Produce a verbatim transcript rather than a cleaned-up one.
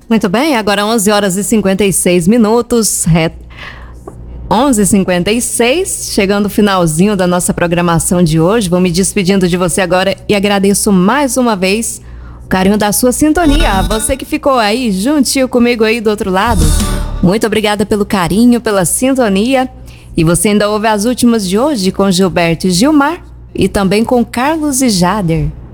Muito bem, agora onze horas e cinquenta e seis minutos, re... onze e cinquenta e seis, chegando o finalzinho da nossa programação de hoje. Vou me despedindo de você agora e agradeço mais uma vez o carinho da sua sintonia. Você que ficou aí juntinho comigo aí do outro lado, muito obrigada pelo carinho, pela sintonia. E você ainda ouve as últimas de hoje com Gilberto e Gilmar e também com Carlos e Jader.